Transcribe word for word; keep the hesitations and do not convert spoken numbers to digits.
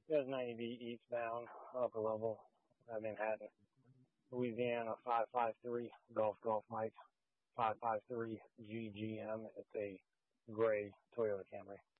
It was ninety B eastbound, upper level, uh, Manhattan, Louisiana, five five three, Golf Golf Mike, five five three G G M. It's a gray Toyota Camry.